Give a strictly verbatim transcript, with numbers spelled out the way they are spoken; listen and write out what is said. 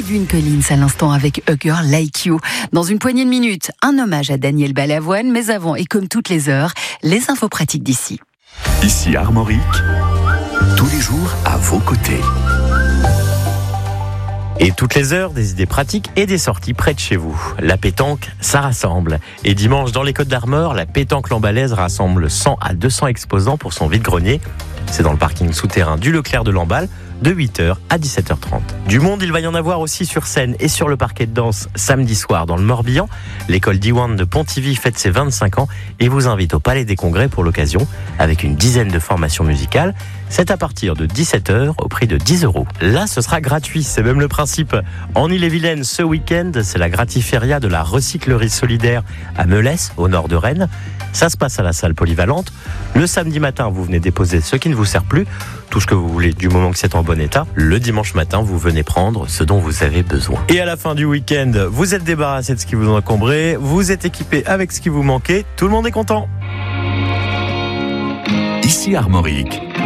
Edwin Collins à l'instant avec A Girl Like You. Dans une poignée de minutes, un hommage à Daniel Balavoine, mais avant et comme toutes les heures, les infos pratiques d'ici. Ici Armorique, tous les jours à vos côtés. Et toutes les heures, des idées pratiques et des sorties près de chez vous. La pétanque, ça rassemble. Et dimanche, dans les Côtes d'Armor, la pétanque Lambalaise rassemble cent à deux cents exposants pour son vide-grenier. C'est dans le parking souterrain du Leclerc de Lamballe, de huit heures à dix-sept heures trente. Du monde, il va y en avoir aussi sur scène et sur le parquet de danse samedi soir dans le Morbihan. L'école Diwan de Pontivy fête ses vingt-cinq ans et vous invite au Palais des Congrès pour l'occasion, avec une dizaine de formations musicales. C'est à partir de dix-sept heures au prix de dix euros. Là, ce sera gratuit, c'est même le principe. En Ille-et-Vilaine, ce week-end, c'est la gratiféria de la recyclerie solidaire à Melès, au nord de Rennes. Ça se passe à la salle polyvalente. Le samedi matin, vous venez déposer ce qui ne vous sert plus, tout ce que vous voulez du moment que c'est en bon état. Le dimanche matin, vous venez prendre ce dont vous avez besoin. Et à la fin du week-end, vous êtes débarrassé de ce qui vous encombrait, vous êtes équipé avec ce qui vous manquait, tout le monde est content. Ici Armorique,